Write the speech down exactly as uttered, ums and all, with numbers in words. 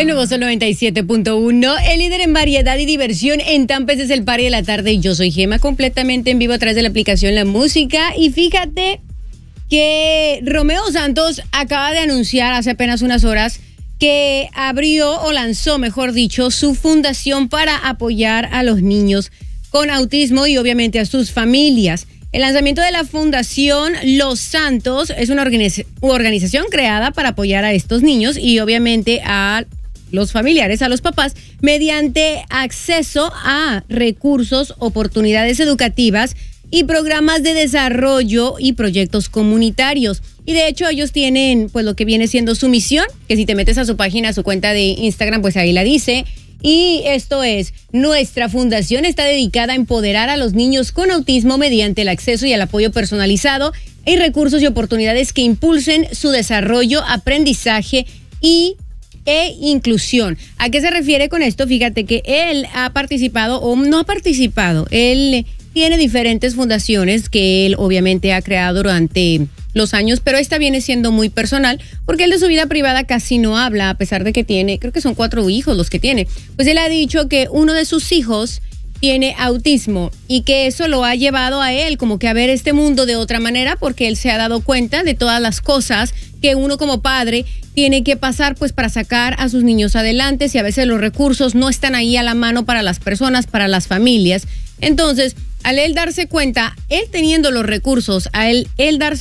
El nuevo Sol noventa y siete punto uno, el líder en variedad y diversión en Tampa. Es el Party de la tarde y yo soy Gema, completamente en vivo a través de la aplicación La Música. Y fíjate que Romeo Santos acaba de anunciar hace apenas unas horas que abrió o lanzó, mejor dicho, su fundación para apoyar a los niños con autismo y obviamente a sus familias. El lanzamiento de la Fundación Los Santos es una organiz- organización creada para apoyar a estos niños y obviamente a los familiares, a los papás, mediante acceso a recursos, oportunidades educativas y programas de desarrollo y proyectos comunitarios. Y de hecho ellos tienen pues lo que viene siendo su misión, que si te metes a su página, a su cuenta de Instagram, pues ahí la dice. Y esto es, nuestra fundación está dedicada a empoderar a los niños con autismo mediante el acceso y el apoyo personalizado y recursos y oportunidades que impulsen su desarrollo, aprendizaje y e inclusión. ¿A qué se refiere con esto? Fíjate que él ha participado o no ha participado. Él tiene diferentes fundaciones que él obviamente ha creado durante los años, pero esta viene siendo muy personal porque él de su vida privada casi no habla, a pesar de que tiene, creo que son cuatro hijos los que tiene. Pues él ha dicho que uno de sus hijos tiene autismo y que eso lo ha llevado a él como que a ver este mundo de otra manera, porque él se ha dado cuenta de todas las cosas que uno como padre tiene que pasar pues para sacar a sus niños adelante, si a veces los recursos no están ahí a la mano para las personas, para las familias. Entonces, al él darse cuenta, él teniendo los recursos, a él, él darse